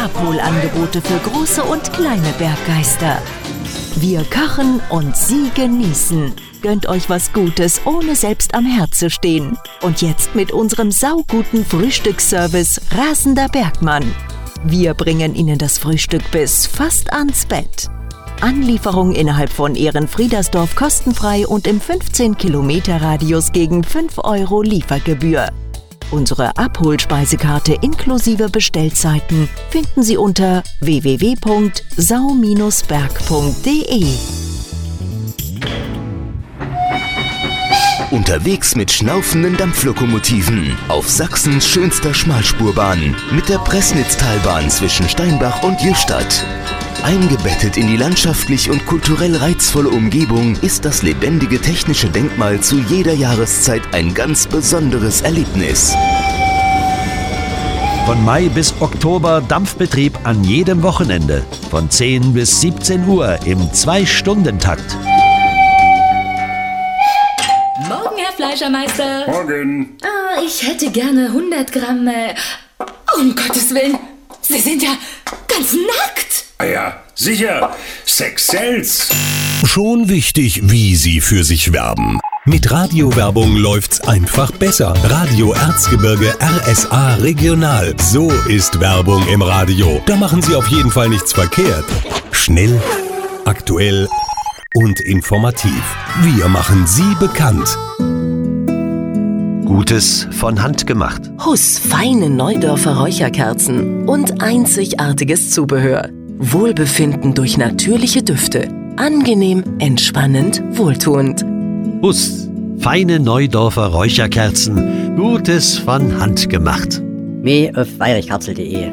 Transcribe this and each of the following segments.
Abholangebote für große und kleine Berggeister. Wir kochen und Sie genießen. Gönnt euch was Gutes, ohne selbst am Herd zu stehen. Und jetzt mit unserem sauguten Frühstücksservice Rasender Bergmann. Wir bringen Ihnen das Frühstück bis fast ans Bett. Anlieferung innerhalb von Ehrenfriedersdorf kostenfrei und im 15-Kilometer-Radius gegen 5 € Liefergebühr. Unsere Abholspeisekarte inklusive Bestellzeiten finden Sie unter www.sau-berg.de. Unterwegs mit schnaufenden Dampflokomotiven auf Sachsens schönster Schmalspurbahn mit der Pressnitztalbahn zwischen Steinbach und Jüstadt. Eingebettet in die landschaftlich und kulturell reizvolle Umgebung ist das lebendige technische Denkmal zu jeder Jahreszeit ein ganz besonderes Erlebnis. Von Mai bis Oktober Dampfbetrieb an jedem Wochenende. Von 10 bis 17 Uhr im 2-Stunden-Takt. Morgen, Herr Fleischermeister. Morgen. Ich hätte gerne 100 Gramm... um Gottes Willen, Sie sind ja ganz nackt. Ah ja, sicher. Sex sells. Schon wichtig, wie Sie für sich werben. Mit Radiowerbung läuft's einfach besser. Radio Erzgebirge RSA Regional. So ist Werbung im Radio. Da machen Sie auf jeden Fall nichts verkehrt. Schnell, aktuell und informativ. Wir machen Sie bekannt. Gutes von Hand gemacht. Huss feine Neudorfer Räucherkerzen und einzigartiges Zubehör. Wohlbefinden durch natürliche Düfte. Angenehm, entspannend, wohltuend. Huss, feine Neudorfer Räucherkerzen. Gutes von Hand gemacht. Mehr auf weirichkatzel.de.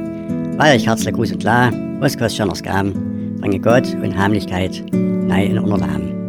Weirichkatzel, groß und klar, was kostet schon aus Gaben. Bringe Gott und Heimlichkeit, nein in Unternamen.